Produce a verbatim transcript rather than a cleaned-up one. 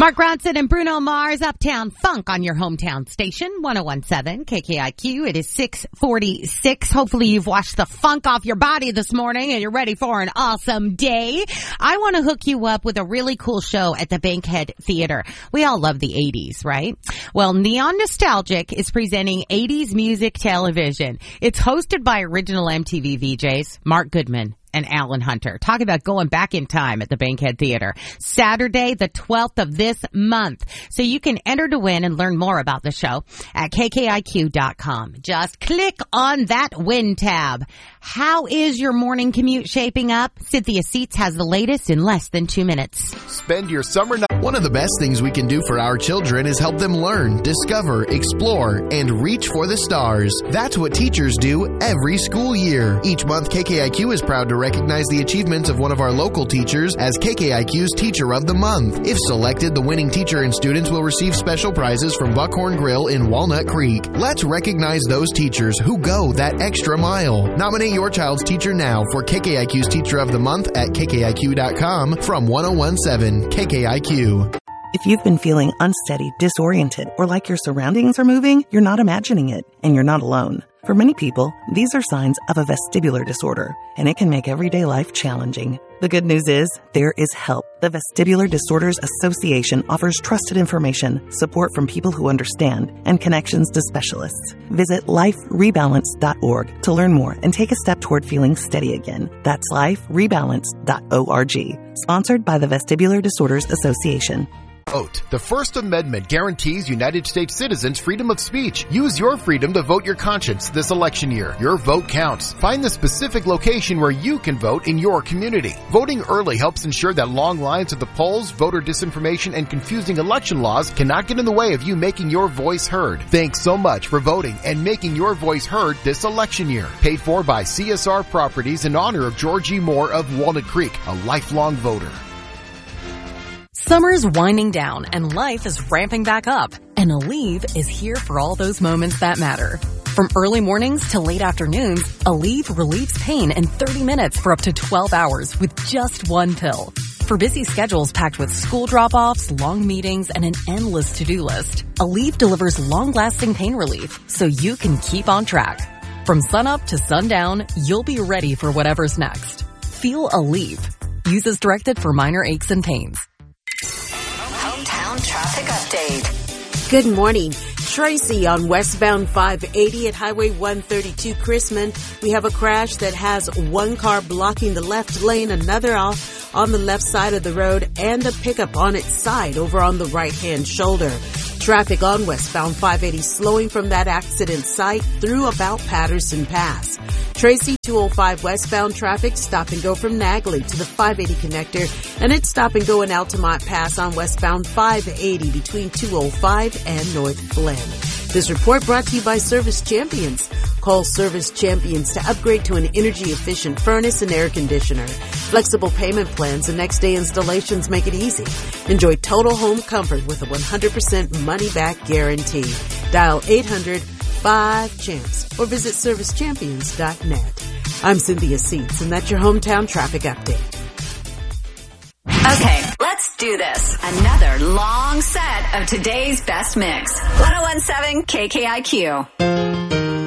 Mark Ronson and Bruno Mars, Uptown Funk on your hometown station, one oh one seven K K I Q. It is six forty-six. Hopefully you've washed the funk off your body this morning and you're ready for an awesome day. I want to hook you up with a really cool show at the Bankhead Theater. We all love the eighties, right? Well, Neon Nostalgic is presenting eighties music television. It's hosted by original M T V V Js, Mark Goodman and Alan Hunter. Talk about going back in time at the Bankhead Theater. Saturday, the twelfth of this month. So you can enter to win and learn more about the show at K K I Q dot com. Just click on that win tab. How is your morning commute shaping up? Cynthia Seats has the latest in less than two minutes. Spend your summer night. One of the best things we can do for our children is help them learn, discover, explore, and reach for the stars. That's what teachers do every school year. Each month, K K I Q is proud to recognize the achievements of one of our local teachers as K K I Q's Teacher of the Month. If selected, the winning teacher and students will receive special prizes from Buckhorn Grill in Walnut Creek. Let's recognize those teachers who go that extra mile. Nominate your child's teacher now for K K I Q's Teacher of the Month at K K I Q dot com from one oh one seven K K I Q. If you've been feeling unsteady, disoriented, or like your surroundings are moving, you're not imagining it, and you're not alone. For many people, these are signs of a vestibular disorder, and it can make everyday life challenging. The good news is, there is help. The Vestibular Disorders Association offers trusted information, support from people who understand, and connections to specialists. Visit life rebalance dot org to learn more and take a step toward feeling steady again. That's life rebalance dot org. Sponsored by the Vestibular Disorders Association. Vote. The First Amendment guarantees United States citizens freedom of speech. Use your freedom to vote your conscience this election year. Your vote counts. Find the specific location where you can vote in your community. Voting early helps ensure that long lines at the polls, voter disinformation, and confusing election laws cannot get in the way of you making your voice heard. Thanks so much for voting and making your voice heard this election year. Paid for by C S R Properties in honor of George E. Moore of Walnut Creek, a lifelong voter. Summer's winding down and life is ramping back up. And Aleve is here for all those moments that matter. From early mornings to late afternoons, Aleve relieves pain in thirty minutes for up to twelve hours with just one pill. For busy schedules packed with school drop-offs, long meetings, and an endless to-do list, Aleve delivers long-lasting pain relief so you can keep on track. From sunup to sundown, you'll be ready for whatever's next. Feel Aleve. Use as directed for minor aches and pains. Hometown traffic update. Good morning. Tracy on westbound five eighty at Highway one thirty-two Chrisman. We have a crash that has one car blocking the left lane, another off on the left side of the road, and a pickup on its side over on the right-hand shoulder. Traffic on westbound five eighty slowing from that accident site through about Patterson Pass. Tracy two oh five westbound traffic stop and go from Nagley to the five eighty connector, and it's stop and go in Altamont Pass on westbound five eighty between two oh five and North Glen. This report brought to you by Service Champions. Call Service Champions to upgrade to an energy-efficient furnace and air conditioner. Flexible payment plans and next-day installations make it easy. Enjoy total home comfort with a one hundred percent money-back guarantee. Dial eight hundred five champs or visit service champions dot net. I'm Cynthia Seats, and that's your hometown traffic update. Okay, let's do this. Another long set of today's best mix. one oh one seven K K I Q.